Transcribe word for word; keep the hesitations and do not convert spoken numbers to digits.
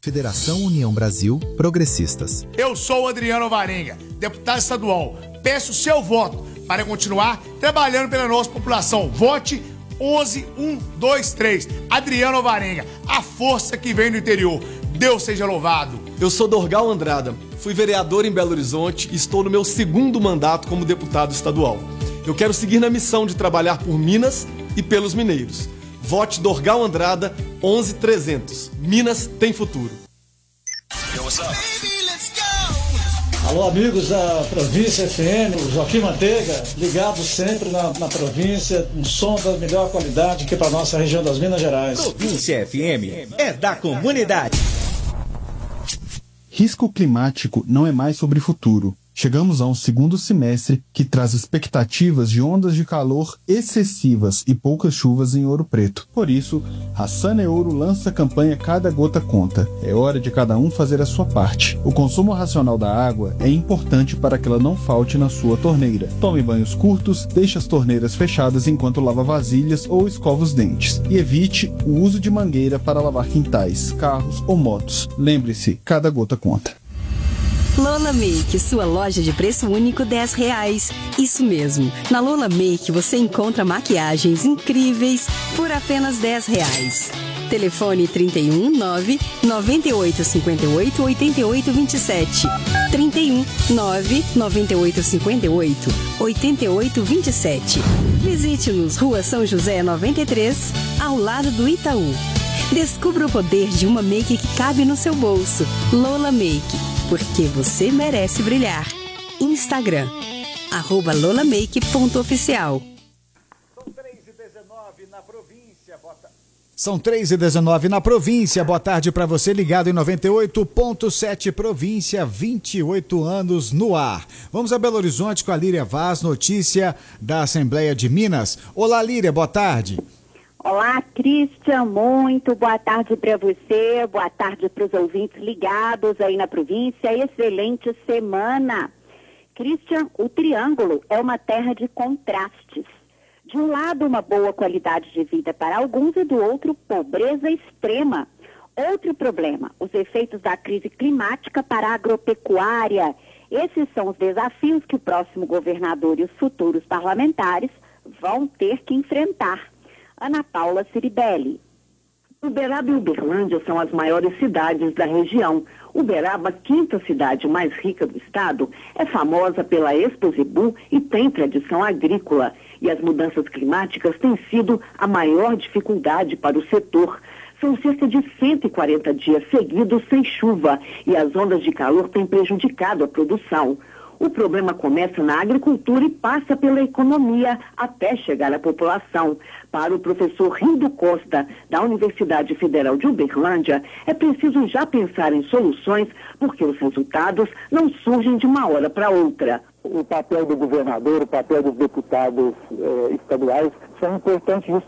Federação União Brasil Progressistas. Eu sou o Adriano Varenga, deputado estadual. Peço o seu voto para continuar trabalhando pela nossa população. Vote onze um dois três. Adriano Varenga, a força que vem do interior. Deus seja louvado. Eu sou Dorgal Andrada, fui vereador em Belo Horizonte e estou no meu segundo mandato como deputado estadual. Eu quero seguir na missão de trabalhar por Minas e pelos mineiros. Vote Dorgal Andrada onze trezentos. Minas tem futuro. Alô, amigos da Província F M, Joaquim Manteiga, ligado sempre na, na província, um som da melhor qualidade aqui para nossa região das Minas Gerais. Província F M é da comunidade. Risco climático não é mais sobre futuro. Chegamos a um segundo semestre que traz expectativas de ondas de calor excessivas e poucas chuvas em Ouro Preto. Por isso, a Saneouro lança a campanha Cada Gota Conta. É hora de cada um fazer a sua parte. O consumo racional da água é importante para que ela não falte na sua torneira. Tome banhos curtos, deixe as torneiras fechadas enquanto lava vasilhas ou escova os dentes. E evite o uso de mangueira para lavar quintais, carros ou motos. Lembre-se, cada gota conta. Lola Make, sua loja de preço único dez reais. Isso mesmo, na Lola Make você encontra maquiagens incríveis por apenas dez reais. Telefone trinta e um, nove, noventa e oito, cinquenta e oito, oitenta e oito, vinte e sete. trinta e um, nove, noventa e oito, cinquenta e oito, oitenta e oito, vinte e sete. Visite-nos, Rua São José noventa e três, ao lado do Itaú. Descubra o poder de uma make que cabe no seu bolso. Lola Make. Porque você merece brilhar. Instagram, arroba lolamake.oficial. São três e dezenove na província, boa tarde. São três e dezenove na província, boa tarde para você ligado em noventa e oito ponto sete província, vinte e oito anos no ar. Vamos a Belo Horizonte com a Líria Vaz, notícia da Assembleia de Minas. Olá Líria, boa tarde. Olá, Christian, muito boa tarde para você, boa tarde para os ouvintes ligados aí na província, excelente semana. Christian, o Triângulo é uma terra de contrastes. De um lado, uma boa qualidade de vida para alguns e do outro, pobreza extrema. Outro problema, os efeitos da crise climática para a agropecuária. Esses são os desafios que o próximo governador e os futuros parlamentares vão ter que enfrentar. Ana Paula Ciribelli. Uberaba e Uberlândia são as maiores cidades da região. Uberaba, quinta cidade mais rica do estado, é famosa pela Expo Zebu e tem tradição agrícola. E as mudanças climáticas têm sido a maior dificuldade para o setor. São cerca de cento e quarenta dias seguidos sem chuva e as ondas de calor têm prejudicado a produção. O problema começa na agricultura e passa pela economia até chegar à população. Para o professor Rindo Costa, da Universidade Federal de Uberlândia, é preciso já pensar em soluções, porque os resultados não surgem de uma hora para outra. O papel do governador, o papel dos deputados eh, estaduais são importantes